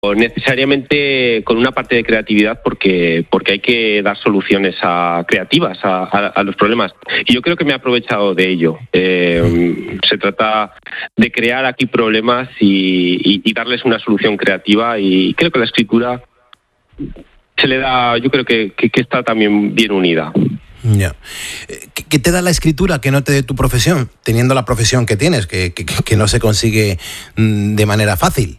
necesariamente con una parte de creatividad porque hay que dar soluciones creativas a los problemas. Y yo creo que me he aprovechado de ello. Se trata de crear aquí problemas y darles una solución creativa, y creo que la escritura se le da, yo creo que está también bien unida. Ya. ¿Qué te da la escritura que no te dé tu profesión, teniendo la profesión que tienes, que no se consigue de manera fácil?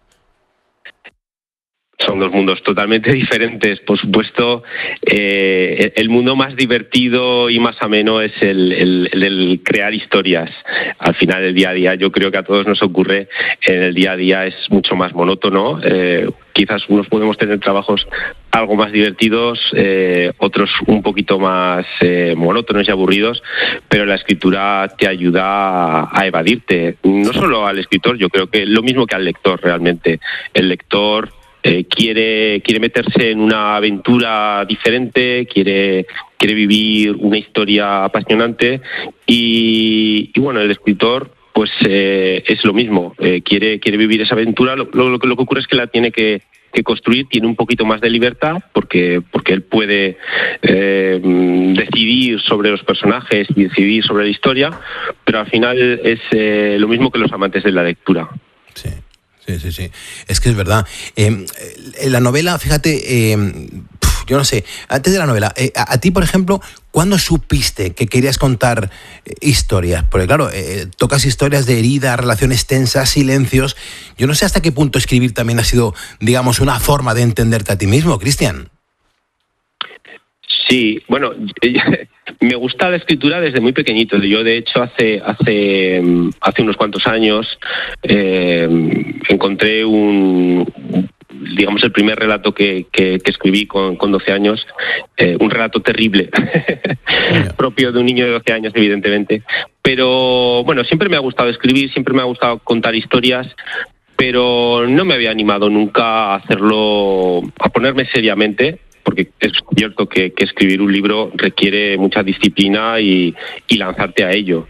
Son dos mundos totalmente diferentes. Por supuesto, el mundo más divertido y más ameno es el crear historias. Al final del día a día, yo creo que a todos nos ocurre, en el día a día es mucho más monótono. Quizás unos podemos tener trabajos algo más divertidos, otros un poquito más monótonos y aburridos, pero la escritura te ayuda a evadirte. No solo al escritor, yo creo que lo mismo que al lector realmente. El lector quiere meterse en una aventura diferente, quiere vivir una historia apasionante y bueno, el escritor pues es lo mismo, quiere vivir esa aventura. Lo que ocurre es que la tiene que construir, tiene un poquito más de libertad porque él puede decidir sobre los personajes y decidir sobre la historia, pero al final es lo mismo que los amantes de la lectura. Sí. Sí. Es que es verdad. En la novela, fíjate, yo no sé, antes de la novela, a ti, por ejemplo, ¿cuándo supiste que querías contar historias? Porque claro, tocas historias de heridas, relaciones tensas, silencios. Yo no sé hasta qué punto escribir también ha sido, digamos, una forma de entenderte a ti mismo, Cristian. Sí, bueno, me gusta la escritura desde muy pequeñito. Yo, de hecho, hace unos cuantos años encontré el primer relato que escribí con 12 años, un relato terrible, propio de un niño de 12 años, evidentemente. Pero, bueno, siempre me ha gustado escribir, siempre me ha gustado contar historias, pero no me había animado nunca a hacerlo, a ponerme seriamente, porque es cierto que escribir un libro requiere mucha disciplina y lanzarte a ello.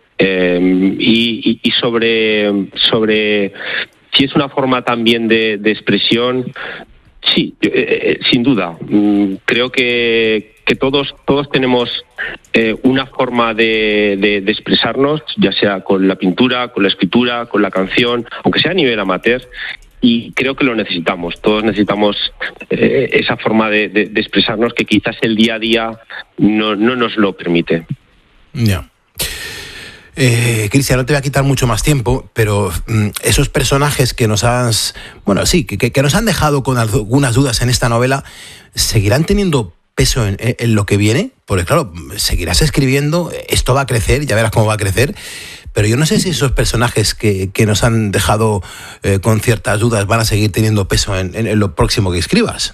Y sobre si es una forma también de expresión, sí, sin duda. Creo que todos tenemos una forma de expresarnos, ya sea con la pintura, con la escritura, con la canción, aunque sea a nivel amateur. Y creo que lo necesitamos. Todos necesitamos esa forma de expresarnos que quizás el día a día no nos lo permite. Ya. Cristian, no te voy a quitar mucho más tiempo, pero esos personajes que nos has... Bueno, sí, que nos han dejado con algunas dudas en esta novela, ¿seguirán teniendo peso en lo que viene? Porque claro, seguirás escribiendo, esto va a crecer, ya verás cómo va a crecer. Pero yo no sé si esos personajes que nos han dejado con ciertas dudas van a seguir teniendo peso en lo próximo que escribas.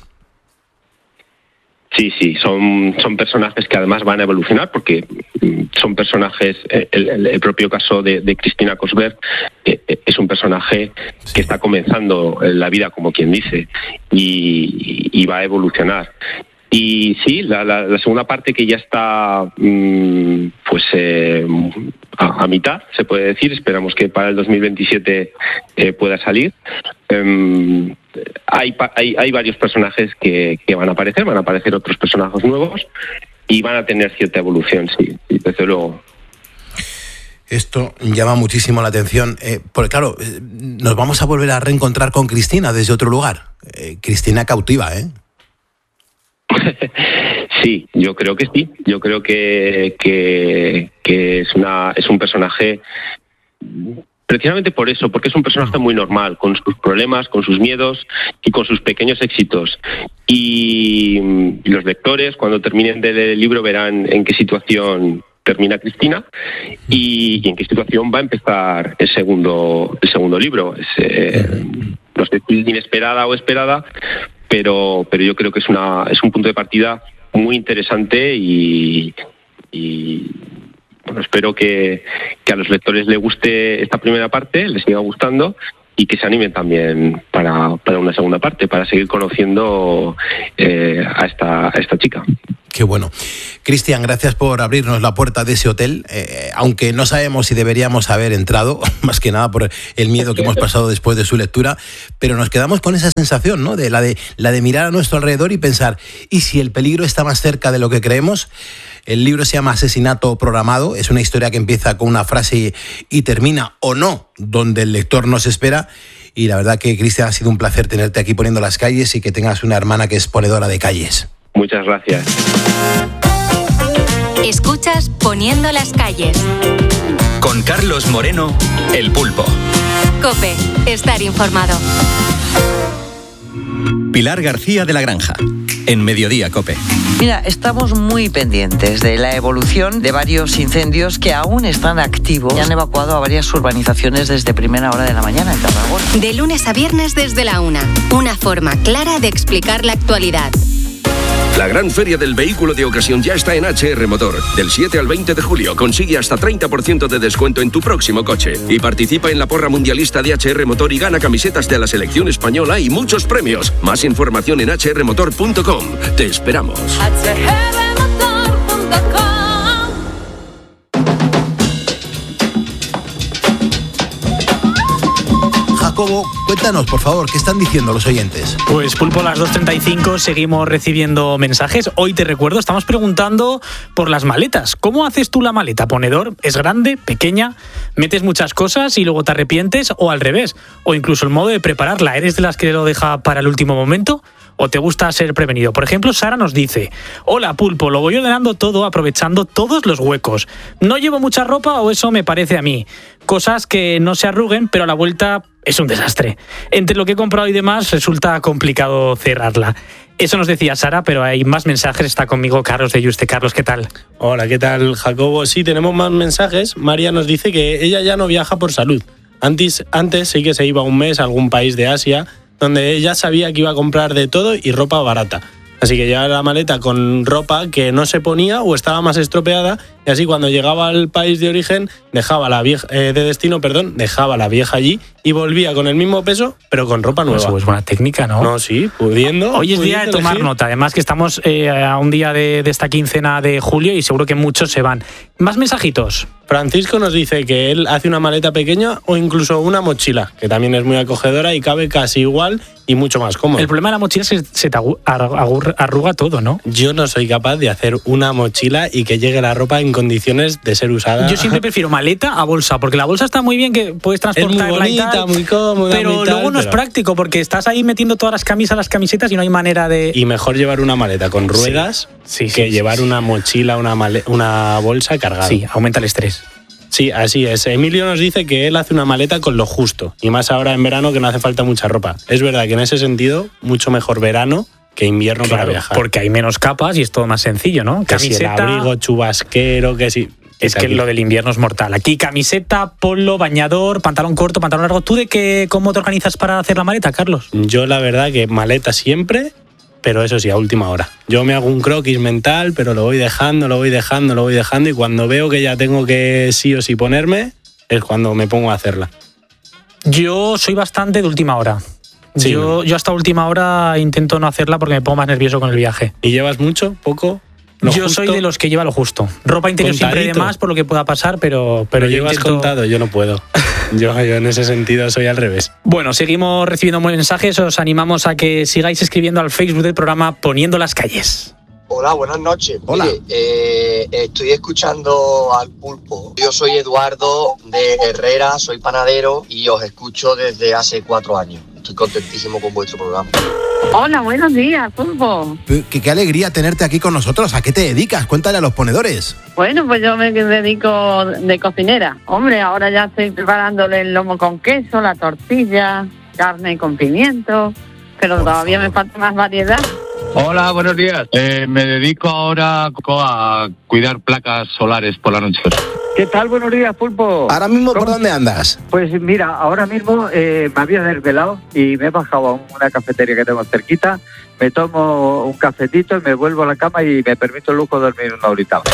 Sí, son personajes que además van a evolucionar porque son personajes, el propio caso de Cristina Cosberg es un personaje que está comenzando la vida, como quien dice, y va a evolucionar. Y sí, la segunda parte, que ya está a mitad, se puede decir, esperamos que para el 2027 pueda salir. Hay varios personajes que van a aparecer otros personajes nuevos y van a tener cierta evolución, sí, desde luego. Esto llama muchísimo la atención, porque claro, nos vamos a volver a reencontrar con Cristina desde otro lugar. Cristina cautiva, ¿eh? Sí, yo creo que sí. Yo creo que es un personaje, precisamente por eso, porque es un personaje muy normal, con sus problemas, con sus miedos y con sus pequeños éxitos. Y los lectores, cuando terminen de leer el libro, verán en qué situación termina Cristina y en qué situación va a empezar el segundo libro. No sé si inesperada o esperada, pero yo creo que es un punto de partida muy interesante y bueno, espero que a los lectores les guste esta primera parte, les siga gustando y que se animen también para una segunda parte, para seguir conociendo a esta chica. Qué bueno. Cristian, gracias por abrirnos la puerta de ese hotel, aunque no sabemos si deberíamos haber entrado, más que nada por el miedo que hemos pasado después de su lectura, pero nos quedamos con esa sensación, ¿no? De la de mirar a nuestro alrededor y pensar, ¿y si el peligro está más cerca de lo que creemos? El libro se llama Asesinato Programado, es una historia que empieza con una frase y termina, o no, donde el lector nos espera. Y la verdad que, Cristian, ha sido un placer tenerte aquí poniendo las calles y que tengas una hermana que es ponedora de calles. Muchas gracias. Escuchas Poniendo las calles. Con Carlos Moreno, El Pulpo. COPE, estar informado. Pilar García de la Granja, en Mediodía COPE. Mira, estamos muy pendientes de la evolución de varios incendios que aún están activos y han evacuado a varias urbanizaciones desde primera hora de la mañana en Tarragona. De lunes a viernes desde la 1. Una forma clara de explicar la actualidad. La gran feria del vehículo de ocasión ya está en HR Motor. Del 7 al 20 de julio consigue hasta 30% de descuento en tu próximo coche. Y participa en la porra mundialista de HR Motor y gana camisetas de la selección española y muchos premios. Más información en hrmotor.com. Te esperamos. Jacobo, cuéntanos, por favor, ¿qué están diciendo los oyentes? Pues, Pulpo, a las 2:35 seguimos recibiendo mensajes. Hoy te recuerdo, estamos preguntando por las maletas. ¿Cómo haces tú la maleta, ponedor? ¿Es grande, pequeña? ¿Metes muchas cosas y luego te arrepientes? ¿O al revés? ¿O incluso el modo de prepararla? ¿Eres de las que lo deja para el último momento? ¿O te gusta ser prevenido? Por ejemplo, Sara nos dice: hola, Pulpo, lo voy ordenando todo aprovechando todos los huecos. No llevo mucha ropa, o eso me parece a mí. Cosas que no se arruguen, pero a la vuelta es un desastre. Entre lo que he comprado y demás, resulta complicado cerrarla. Eso nos decía Sara, pero hay más mensajes. Está conmigo Carlos de Yuste. Carlos, ¿qué tal? Hola, ¿qué tal, Jacobo? Sí, tenemos más mensajes. María nos dice que ella ya no viaja por salud. Antes sí que se iba un mes a algún país de Asia, donde ella sabía que iba a comprar de todo y ropa barata. Así que llevaba la maleta con ropa que no se ponía o estaba más estropeada, y así cuando llegaba al país de origen dejaba la vieja dejaba la vieja allí y volvía con el mismo peso, pero con ropa nueva. Eso es buena técnica, ¿no? No, sí, pudiendo. Hoy es día de tomar elegir nota. Además que estamos a un día de esta quincena de julio y seguro que muchos se van. Más mensajitos. Francisco nos dice que él hace una maleta pequeña o incluso una mochila, que también es muy acogedora y cabe casi igual y mucho más cómodo. El problema de la mochila es que se te arruga todo, ¿no? Yo no soy capaz de hacer una mochila y que llegue la ropa en condiciones de ser usada. Yo siempre prefiero maleta a bolsa, porque la bolsa está muy bien, que puedes transportarla, es muy bonita, y tal, muy cómoda, pero muy tal, luego no es práctico, porque estás ahí metiendo todas las camisas, las camisetas y no hay manera de... Y mejor llevar una maleta con ruedas que llevar una mochila, una bolsa cargada. Sí, aumenta el estrés. Sí, así es. Emilio nos dice que él hace una maleta con lo justo, y más ahora en verano que no hace falta mucha ropa. Es verdad que en ese sentido, mucho mejor verano que invierno, claro, para viajar. Porque hay menos capas y es todo más sencillo, ¿no? Que camiseta, si el abrigo chubasquero, que si... Es que lo del invierno es mortal. Aquí camiseta, polo, bañador, pantalón corto, pantalón largo. ¿Tú cómo te organizas para hacer la maleta, Carlos? Yo la verdad que maleta siempre, pero eso sí, a última hora. Yo me hago un croquis mental, pero lo voy dejando, y cuando veo que ya tengo que sí o sí ponerme, es cuando me pongo a hacerla. Yo soy bastante de última hora. Sí, yo hasta última hora intento no hacerla porque me pongo más nervioso con el viaje. ¿Y llevas mucho? ¿Poco? Yo soy de los que lleva lo justo. Ropa interior contadito. Siempre de más por lo que pueda pasar, pero yo llevas intento... contado, yo no puedo. yo en ese sentido soy al revés. Bueno, seguimos recibiendo mensajes. Os animamos a que sigáis escribiendo al Facebook del programa Poniendo las calles. Hola, buenas noches. Hola. Mire, estoy escuchando al Pulpo. Yo soy Eduardo de Herrera, soy panadero y os escucho desde hace 4 años. Estoy contentísimo con vuestro programa. Hola, buenos días, Pulpo. Qué alegría tenerte aquí con nosotros. ¿A qué te dedicas? Cuéntale a los ponedores. Bueno, pues yo me dedico de cocinera. Hombre, ahora ya estoy preparándole el lomo con queso, la tortilla, carne con pimiento, pero todavía me falta más variedad. Hola, buenos días. Me dedico ahora a cuidar placas solares por la noche. ¿Qué tal? Buenos días, Pulpo. Ahora mismo, ¿por dónde andas? Pues mira, ahora mismo me había desvelado y me he bajado a una cafetería que tengo cerquita, me tomo un cafetito y me vuelvo a la cama y me permito el lujo de dormir una horita.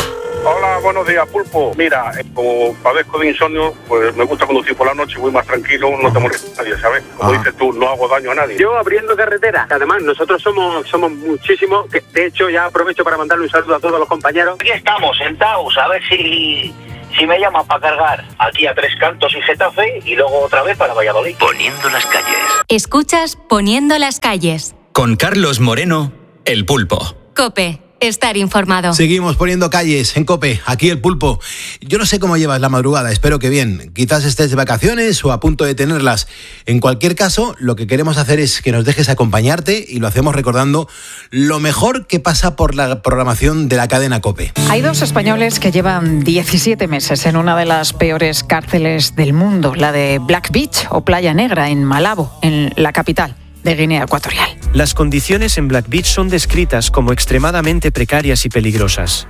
Hola, buenos días, Pulpo. Mira, como padezco de insomnio, pues me gusta conducir por la noche, voy más tranquilo, no te molesta a nadie, ¿sabes? Como dices tú, no hago daño a nadie. Yo abriendo carretera, además nosotros somos muchísimos, que de hecho ya aprovecho para mandarle un saludo a todos los compañeros. Aquí estamos sentados, a ver si me llaman para cargar aquí a Tres Cantos y Getafe y luego otra vez para Valladolid. Poniendo las calles. Escuchas Poniendo las calles. Con Carlos Moreno, El Pulpo. COPE. Estar informado. Seguimos poniendo calles en COPE, aquí El Pulpo. Yo no sé cómo llevas la madrugada, espero que bien. Quizás estés de vacaciones o a punto de tenerlas. En cualquier caso, lo que queremos hacer es que nos dejes acompañarte y lo hacemos recordando lo mejor que pasa por la programación de la cadena COPE. Hay 2 españoles que llevan 17 meses en una de las peores cárceles del mundo, la de Black Beach o Playa Negra en Malabo, en la capital de Guinea Ecuatorial. Las condiciones en Black Beach son descritas como extremadamente precarias y peligrosas.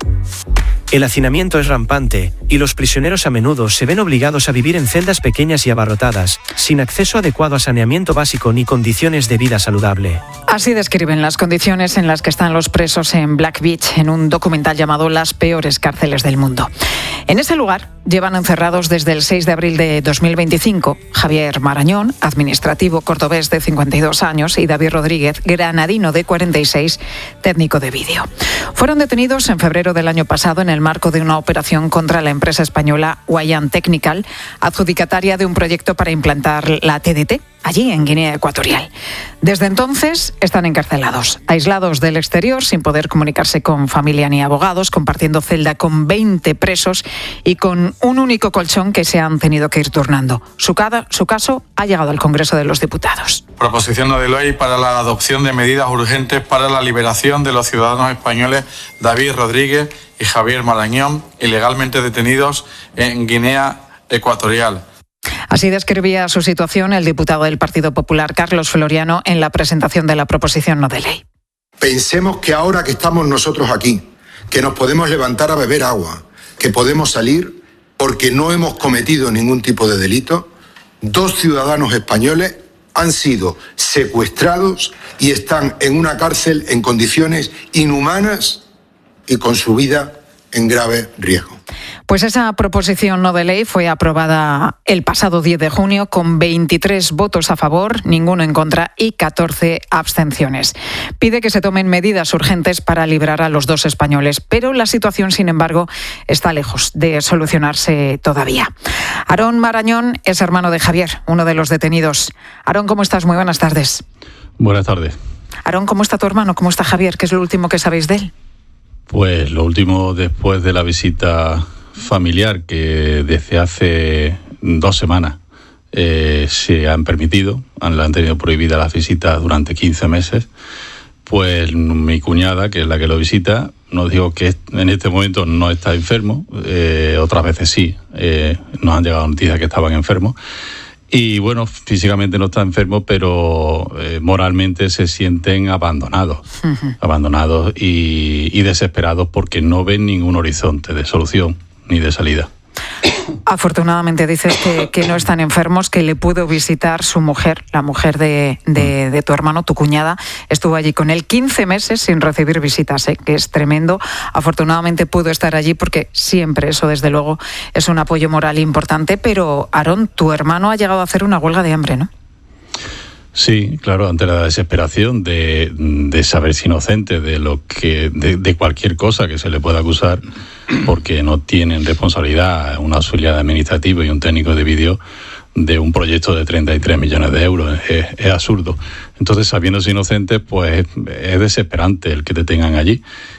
El hacinamiento es rampante y los prisioneros a menudo se ven obligados a vivir en celdas pequeñas y abarrotadas, sin acceso adecuado a saneamiento básico ni condiciones de vida saludable. Así describen las condiciones en las que están los presos en Black Beach en un documental llamado Las peores cárceles del mundo. En ese lugar llevan encerrados desde el 6 de abril de 2025 Javier Marañón, administrativo cordobés de 52 años, y David Rodríguez, granadino de 46, técnico de vídeo. Fueron detenidos en febrero del año pasado en el marco de una operación contra la empresa española Wayan Technical, adjudicataria de un proyecto para implantar la TDT allí en Guinea Ecuatorial. Desde entonces están encarcelados, aislados del exterior, sin poder comunicarse con familia ni abogados, compartiendo celda con 20 presos y con un único colchón que se han tenido que ir turnando. Su caso ha llegado al Congreso de los Diputados. Proposición de ley para la adopción de medidas urgentes para la liberación de los ciudadanos españoles David Rodríguez y Javier Marañón, ilegalmente detenidos en Guinea Ecuatorial. Así describía su situación el diputado del Partido Popular, Carlos Floriano, en la presentación de la proposición no de ley. Pensemos que ahora que estamos nosotros aquí, que nos podemos levantar a beber agua, que podemos salir porque no hemos cometido ningún tipo de delito, 2 ciudadanos españoles han sido secuestrados y están en una cárcel en condiciones inhumanas y con su vida en grave riesgo. Pues esa proposición no de ley fue aprobada el pasado 10 de junio con 23 votos a favor, ninguno en contra y 14 abstenciones. Pide que se tomen medidas urgentes para librar a los 2 españoles, pero la situación, sin embargo, está lejos de solucionarse todavía. Aarón Marañón es hermano de Javier, uno de los detenidos. Aarón, ¿cómo estás? Muy buenas tardes. Buenas tardes. Aarón, ¿cómo está tu hermano? ¿Cómo está Javier? ¿Qué es lo último que sabéis de él? Pues lo último, después de la visita familiar que desde hace 2 semanas se han permitido, han tenido prohibida las visitas durante 15 meses, pues mi cuñada, que es la que lo visita, nos dijo que en este momento no está enfermo, otras veces sí, nos han llegado noticias que estaban enfermos. Y bueno, físicamente no está enfermo, pero moralmente se sienten abandonados, abandonados y desesperados porque no ven ningún horizonte de solución ni de salida. Afortunadamente dices que no están enfermos, que le pudo visitar su mujer, la mujer de tu hermano, tu cuñada. Estuvo allí con él 15 meses sin recibir visitas, que es tremendo. Afortunadamente pudo estar allí porque siempre eso, desde luego, es un apoyo moral importante. Pero, Aarón, tu hermano ha llegado a hacer una huelga de hambre, ¿no? Sí, claro, ante la desesperación de saberse inocente de cualquier cosa que se le pueda acusar, porque no tienen responsabilidad un auxiliar administrativo y un técnico de vídeo de un proyecto de 33 millones de euros. Es absurdo. Entonces, sabiéndose inocente, pues es desesperante el que te tengan allí.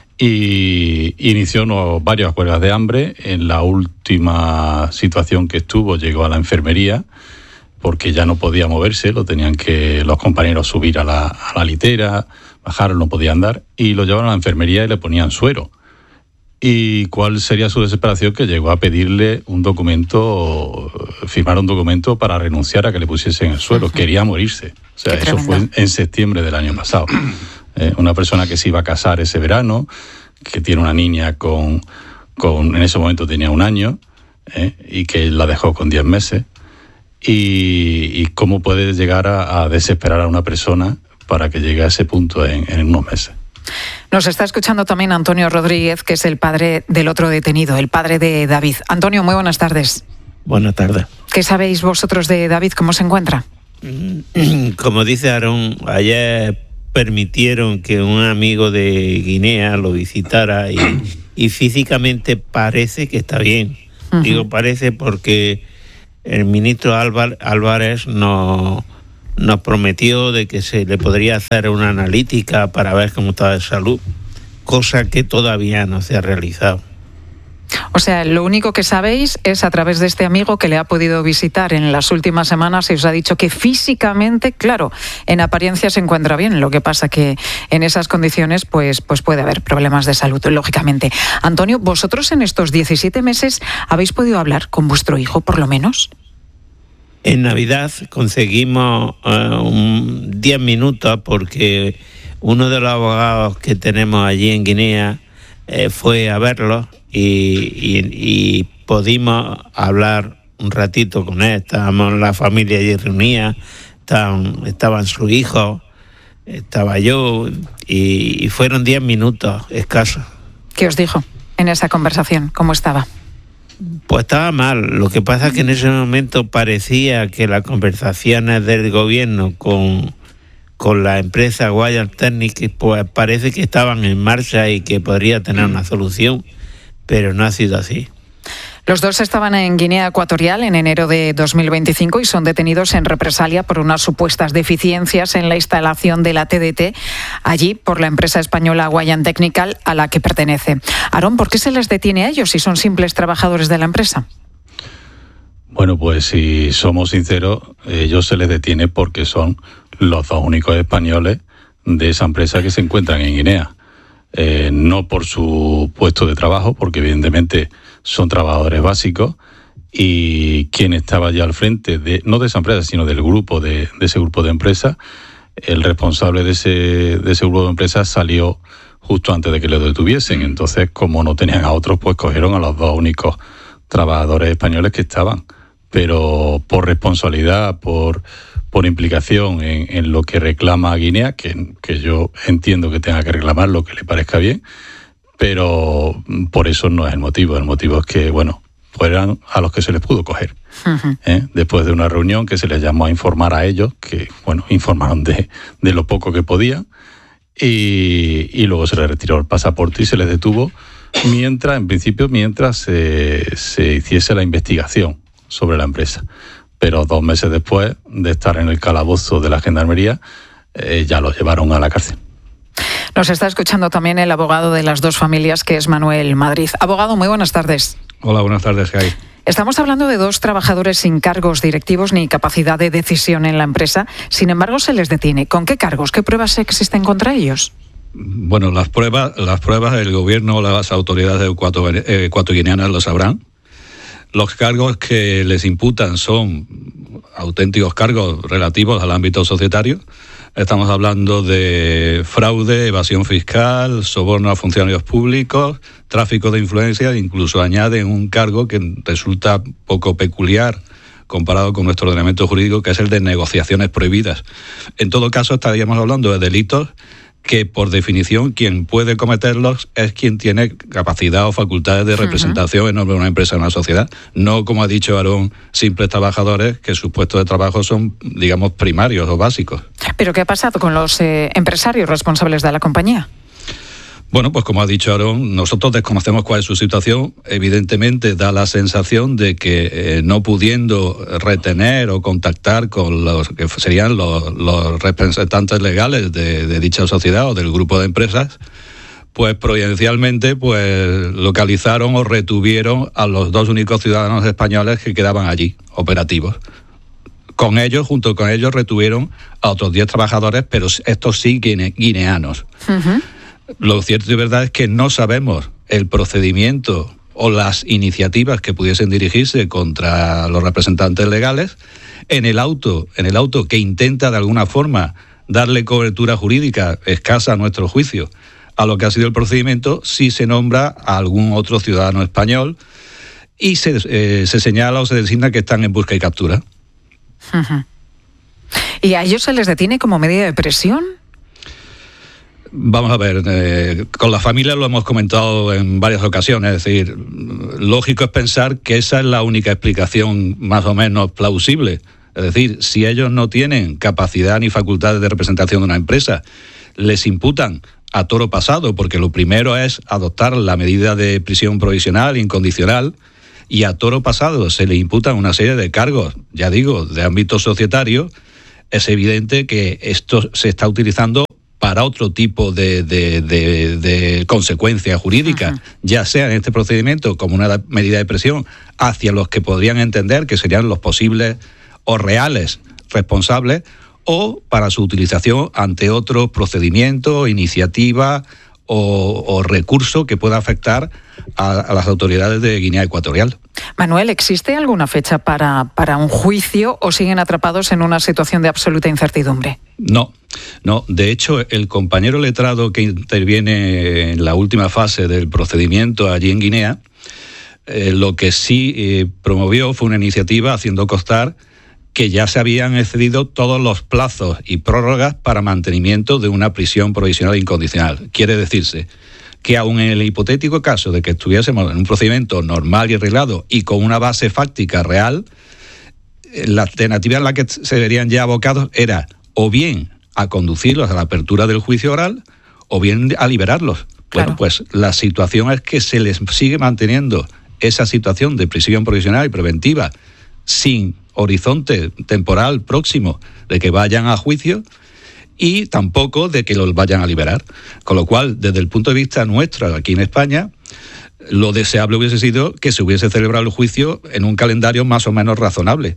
Y inició varias huelgas de hambre. En la última situación que estuvo, llegó a la enfermería, porque ya no podía moverse, lo tenían que los compañeros subir a la litera, bajar, no podía andar, y lo llevaron a la enfermería y le ponían suero. ¿Y cuál sería su desesperación? Que llegó a pedirle firmar un documento para renunciar a que le pusiesen el suero. Quería morirse. O sea, eso fue en septiembre del año pasado. Una persona que se iba a casar ese verano, que tiene una niña en ese momento tenía 1 año, y que la dejó con 10 meses. Y cómo puede llegar a desesperar a una persona para que llegue a ese punto en unos meses. Nos está escuchando también Antonio Rodríguez, que es el padre del otro detenido, el padre de David. Antonio, muy buenas tardes. Buenas tardes. ¿Qué sabéis vosotros de David? ¿Cómo se encuentra? Como dice Aarón, ayer permitieron que un amigo de Guinea lo visitara y físicamente parece que está bien. Uh-huh. Digo parece porque el ministro Álvarez nos prometió de que se le podría hacer una analítica para ver cómo está de salud, cosa que todavía no se ha realizado. O sea, lo único que sabéis es a través de este amigo que le ha podido visitar en las últimas semanas y os ha dicho que físicamente, claro, en apariencia se encuentra bien. Lo que pasa que en esas condiciones pues puede haber problemas de salud, lógicamente. Antonio, ¿vosotros en estos 17 meses habéis podido hablar con vuestro hijo, por lo menos? En Navidad conseguimos 10 minutos porque uno de los abogados que tenemos allí en Guinea fue a verlo y pudimos hablar un ratito con él. Estábamos la familia allí reunida, estaban sus hijos, estaba yo y fueron 10 minutos escasos. ¿Qué os dijo en esa conversación? ¿Cómo estaba? Pues estaba mal. Lo que pasa es que en ese momento parecía que las conversaciones del gobierno con la empresa Guayar Technic pues parece que estaban en marcha y que podría tener una solución, pero no ha sido así. Los dos estaban en Guinea Ecuatorial en enero de 2025 y son detenidos en represalia por unas supuestas deficiencias en la instalación de la TDT allí por la empresa española Guayar Technical a la que pertenece. Aarón, ¿por qué se les detiene a ellos si son simples trabajadores de la empresa? Bueno, pues si somos sinceros, ellos se les detiene porque son los dos únicos españoles de esa empresa que se encuentran en Guinea. No por su puesto de trabajo, porque evidentemente son trabajadores básicos, y quien estaba ya al frente, no de esa empresa, sino del grupo, de ese grupo de empresas, el responsable de ese grupo de empresas salió justo antes de que lo detuviesen. Entonces, como no tenían a otros, pues cogieron a los dos únicos trabajadores españoles que estaban. Pero por responsabilidad, por implicación en lo que reclama Guinea, que yo entiendo que tenga que reclamar lo que le parezca bien, pero por eso no es el motivo. El motivo es que, bueno, fueran a los que se les pudo coger. Uh-huh. Después de una reunión que se les llamó a informar a ellos, que, bueno, informaron de lo poco que podían, y luego se les retiró el pasaporte y se les detuvo mientras se hiciese la investigación sobre la empresa. Pero 2 meses después de estar en el calabozo de la Gendarmería, ya lo llevaron a la cárcel. Nos está escuchando también el abogado de las dos familias, que es Manuel Madrid. Abogado, muy buenas tardes. Hola, buenas tardes, ¿qué hay? Estamos hablando de 2 trabajadores sin cargos directivos ni capacidad de decisión en la empresa. Sin embargo, se les detiene. ¿Con qué cargos? ¿Qué pruebas existen contra ellos? Bueno, las pruebas el gobierno o las autoridades ecuatorianas lo sabrán. Los cargos que les imputan son auténticos cargos relativos al ámbito societario. Estamos hablando de fraude, evasión fiscal, soborno a funcionarios públicos, tráfico de influencias, incluso añaden un cargo que resulta poco peculiar comparado con nuestro ordenamiento jurídico, que es el de negociaciones prohibidas. En todo caso, estaríamos hablando de delitos que, por definición, quien puede cometerlos es quien tiene capacidad o facultades de representación en nombre de una empresa o una sociedad. No, como ha dicho Aarón, simples trabajadores que sus puestos de trabajo son, digamos, primarios o básicos. ¿Pero qué ha pasado con los empresarios responsables de la compañía? Bueno, pues como ha dicho Aarón, nosotros desconocemos cuál es su situación. Evidentemente da la sensación de que no pudiendo retener o contactar con los que serían los representantes legales de dicha sociedad o del grupo de empresas, pues providencialmente pues localizaron o retuvieron a los 2 únicos ciudadanos españoles que quedaban allí, operativos. Junto con ellos retuvieron a otros 10 trabajadores, pero estos sí guineanos. Uh-huh. Lo cierto y verdad es que no sabemos el procedimiento o las iniciativas que pudiesen dirigirse contra los representantes legales. En el auto que intenta de alguna forma darle cobertura jurídica escasa a nuestro juicio a lo que ha sido el procedimiento, sí se nombra a algún otro ciudadano español y se señala o se designa que están en busca y captura. Uh-huh. ¿Y a ellos se les detiene como medida de presión? Vamos a ver, con la familia lo hemos comentado en varias ocasiones, es decir, lógico es pensar que esa es la única explicación más o menos plausible. Es decir, si ellos no tienen capacidad ni facultades de representación de una empresa, les imputan a toro pasado, porque lo primero es adoptar la medida de prisión provisional incondicional, y a toro pasado se le imputan una serie de cargos, ya digo, de ámbito societario. Es evidente que esto se está utilizando para otro tipo de consecuencias jurídicas, ya sea en este procedimiento como una medida de presión hacia los que podrían entender que serían los posibles o reales responsables, o para su utilización ante otro procedimiento, iniciativa o recurso que pueda afectar a las autoridades de Guinea Ecuatorial. Manuel, ¿existe alguna fecha para un juicio o siguen atrapados en una situación de absoluta incertidumbre? No. De hecho, el compañero letrado que interviene en la última fase del procedimiento allí en Guinea, lo que sí promovió fue una iniciativa haciendo constar que ya se habían excedido todos los plazos y prórrogas para mantenimiento de una prisión provisional incondicional. Quiere decirse que aun en el hipotético caso de que estuviésemos en un procedimiento normal y arreglado y con una base fáctica real, la alternativa en la que se verían ya abocados era o bien a conducirlos a la apertura del juicio oral o bien a liberarlos. Claro. Bueno, pues la situación es que se les sigue manteniendo esa situación de prisión provisional y preventiva sin horizonte temporal próximo de que vayan a juicio y tampoco de que los vayan a liberar. Con lo cual, desde el punto de vista nuestro aquí en España, lo deseable hubiese sido que se hubiese celebrado el juicio en un calendario más o menos razonable.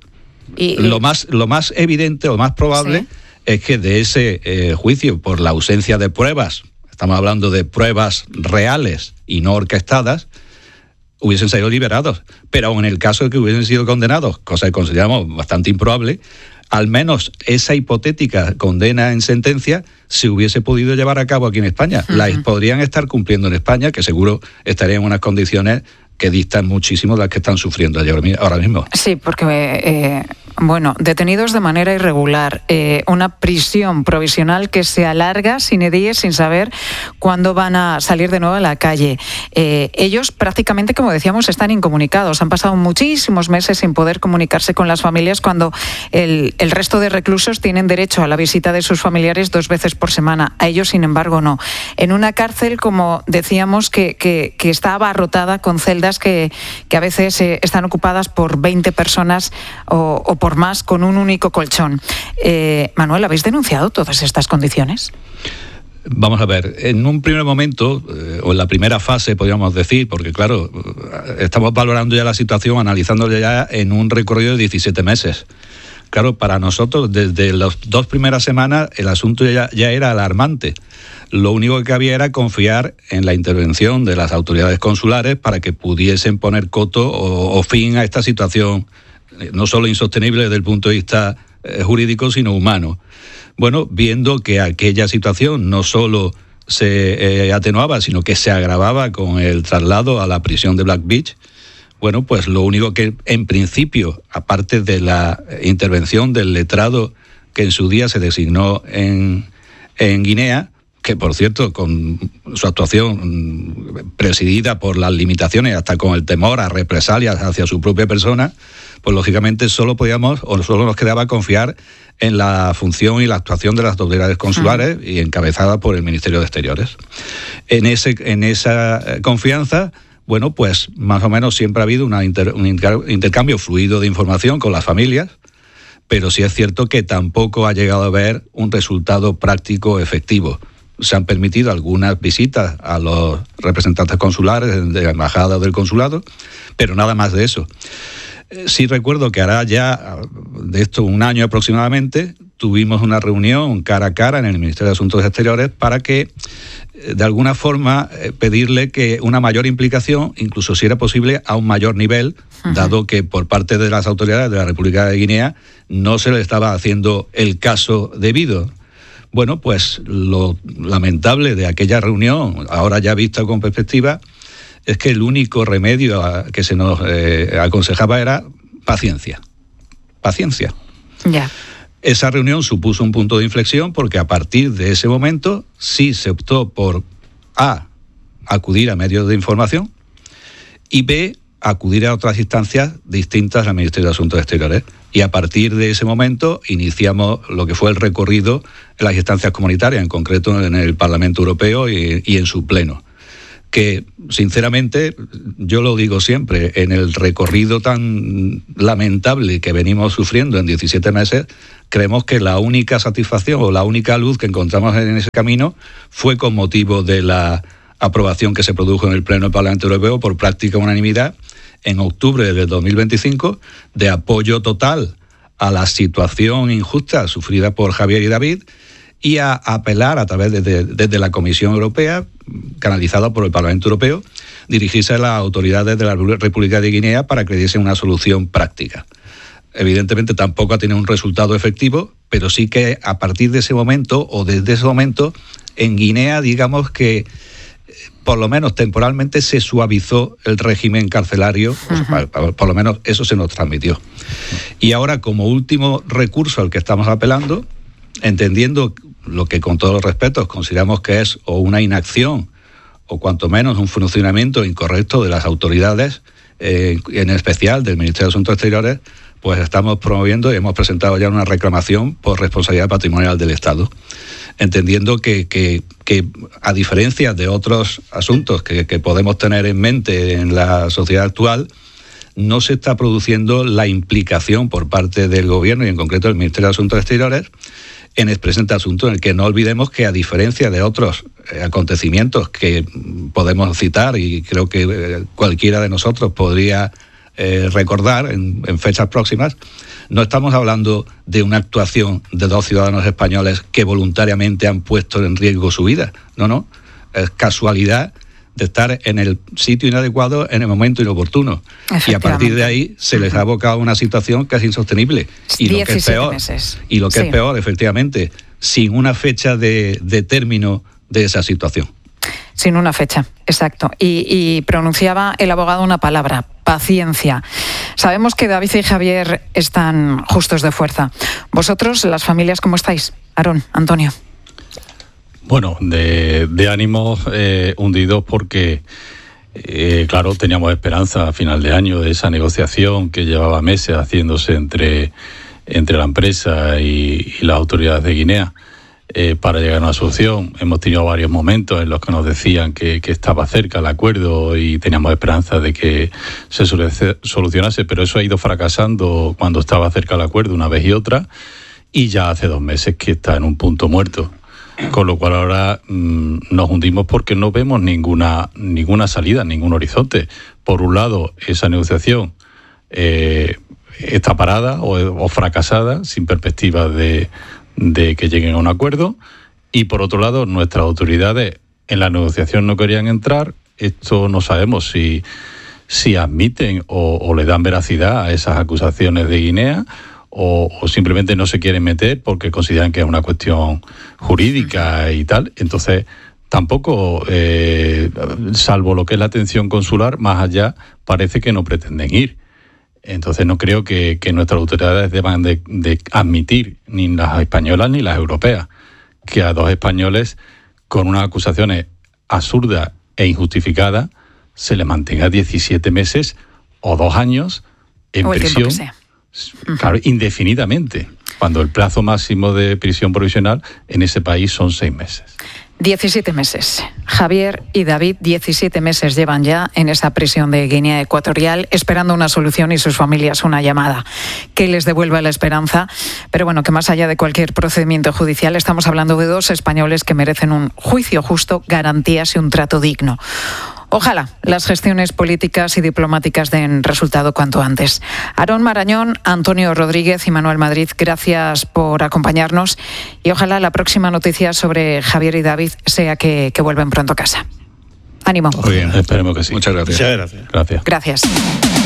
Lo más evidente o más probable, ¿sí?, es que de ese juicio, por la ausencia de pruebas, estamos hablando de pruebas reales y no orquestadas, hubiesen sido liberados. Pero aun en el caso de que hubiesen sido condenados, cosa que consideramos bastante improbable, al menos esa hipotética condena en sentencia se hubiese podido llevar a cabo aquí en España. Las podrían estar cumpliendo en España, que seguro estarían en unas condiciones que distan muchísimo de las que están sufriendo ahora mismo. Sí, porque, detenidos de manera irregular, una prisión provisional que se alarga sine die, sin saber cuándo van a salir de nuevo a la calle. Ellos prácticamente, como decíamos, están incomunicados. Han pasado muchísimos meses sin poder comunicarse con las familias cuando el resto de reclusos tienen derecho a la visita de sus familiares 2 veces por semana. A ellos, sin embargo, no. En una cárcel, como decíamos, que está abarrotada con celdas que a veces están ocupadas por 20 personas o por más, con un único colchón. Manuel, ¿habéis denunciado todas estas condiciones? Vamos a ver, en un primer momento, o en la primera fase, podríamos decir, porque claro, estamos valorando ya la situación, analizándola ya en un recorrido de 17 meses. Claro, para nosotros, desde las 2 primeras semanas, el asunto ya era alarmante. Lo único que había era confiar en la intervención de las autoridades consulares para que pudiesen poner coto o fin a esta situación, no solo insostenible desde el punto de vista jurídico, sino humano. Bueno, viendo que aquella situación no solo se atenuaba, sino que se agravaba con el traslado a la prisión de Black Beach, bueno, pues lo único que en principio, aparte de la intervención del letrado que en su día se designó en Guinea, que por cierto, con su actuación presidida por las limitaciones, hasta con el temor a represalias hacia su propia persona, pues lógicamente solo nos quedaba confiar en la función y la actuación de las autoridades consulares y encabezada por el Ministerio de Exteriores. En esa confianza, bueno, pues más o menos siempre ha habido un intercambio fluido de información con las familias, pero sí es cierto que tampoco ha llegado a haber un resultado práctico efectivo. Se han permitido algunas visitas a los representantes consulares de la embajada o del consulado, pero nada más de eso. Sí recuerdo que hará ya de esto un año aproximadamente, tuvimos una reunión cara a cara en el Ministerio de Asuntos Exteriores para que, de alguna forma, pedirle que una mayor implicación, incluso si era posible, a un mayor nivel, dado que por parte de las autoridades de la República de Guinea no se le estaba haciendo el caso debido. Bueno, pues lo lamentable de aquella reunión, ahora ya vista con perspectiva, es que el único remedio que se nos aconsejaba era paciencia. Paciencia. Ya. Esa reunión supuso un punto de inflexión porque a partir de ese momento sí se optó por A, acudir a medios de información y B, acudir a otras instancias distintas al Ministerio de Asuntos Exteriores. Y a partir de ese momento iniciamos lo que fue el recorrido en las instancias comunitarias, en concreto en el Parlamento Europeo y en su pleno. Que, sinceramente, yo lo digo siempre, en el recorrido tan lamentable que venimos sufriendo en 17 meses, creemos que la única satisfacción o la única luz que encontramos en ese camino fue con motivo de la aprobación que se produjo en el Pleno del Parlamento Europeo por práctica unanimidad en octubre del 2025 de apoyo total a la situación injusta sufrida por Javier y David y a apelar a través desde la Comisión Europea, canalizada por el Parlamento Europeo, dirigirse a las autoridades de la República de Guinea para que diese una solución práctica. Evidentemente tampoco ha tenido un resultado efectivo, pero sí que a partir de ese momento o desde ese momento en Guinea, digamos que por lo menos temporalmente se suavizó el régimen carcelario, por lo menos eso se nos transmitió. Y ahora, como último recurso al que estamos apelando, entendiendo lo que con todos los respetos consideramos que es o una inacción o cuanto menos un funcionamiento incorrecto de las autoridades, en especial del Ministerio de Asuntos Exteriores, pues estamos promoviendo y hemos presentado ya una reclamación por responsabilidad patrimonial del Estado, entendiendo que a diferencia de otros asuntos que podemos tener en mente en la sociedad actual, no se está produciendo la implicación por parte del Gobierno y en concreto del Ministerio de Asuntos Exteriores en el presente asunto, en el que no olvidemos que a diferencia de otros acontecimientos que podemos citar y creo que cualquiera de nosotros podría recordar en fechas próximas, no estamos hablando de una actuación de 2 ciudadanos españoles que voluntariamente han puesto en riesgo su vida. No, es casualidad de estar en el sitio inadecuado en el momento inoportuno. Y a partir de ahí se les ha abocado a una situación que es insostenible. Y lo que es peor, meses. Y lo que es peor, efectivamente, sin una fecha de término de esa situación. Sin una fecha, exacto. Y pronunciaba el abogado una palabra: paciencia. Sabemos que David y Javier están justos de fuerza. ¿Vosotros, las familias, cómo estáis? Aarón, Antonio. Bueno, de ánimos hundidos porque, claro, teníamos esperanza a final de año de esa negociación que llevaba meses haciéndose entre la empresa y las autoridades de Guinea para llegar a una solución. Hemos tenido varios momentos en los que nos decían que estaba cerca el acuerdo y teníamos esperanza de que se solucionase, pero eso ha ido fracasando cuando estaba cerca el acuerdo una vez y otra, y ya hace 2 meses que está en un punto muerto. Con lo cual ahora nos hundimos porque no vemos ninguna salida, ningún horizonte. Por un lado, esa negociación está parada o fracasada, sin perspectiva de que lleguen a un acuerdo. Y por otro lado, nuestras autoridades en la negociación no querían entrar. Esto no sabemos si admiten o le dan veracidad a esas acusaciones de Guinea, o simplemente no se quieren meter porque consideran que es una cuestión jurídica y tal. Entonces, tampoco, salvo lo que es la atención consular, más allá parece que no pretenden ir. Entonces no creo que nuestras autoridades deban de admitir, ni las españolas ni las europeas, que a 2 españoles con unas acusaciones absurdas e injustificadas se les mantenga 17 meses o 2 años en prisión. Claro, indefinidamente, cuando el plazo máximo de prisión provisional en ese país son 6 meses. 17 meses. Javier y David, 17 meses llevan ya en esa prisión de Guinea Ecuatorial, esperando una solución y sus familias una llamada que les devuelva la esperanza. Pero bueno, que más allá de cualquier procedimiento judicial, estamos hablando de 2 españoles que merecen un juicio justo, garantías y un trato digno. Ojalá las gestiones políticas y diplomáticas den resultado cuanto antes. Aarón Marañón, Antonio Rodríguez y Manuel Madrid, gracias por acompañarnos y ojalá la próxima noticia sobre Javier y David sea que vuelven pronto a casa. Ánimo. Muy bien, esperemos que sí. Muchas gracias. Gracias. Gracias.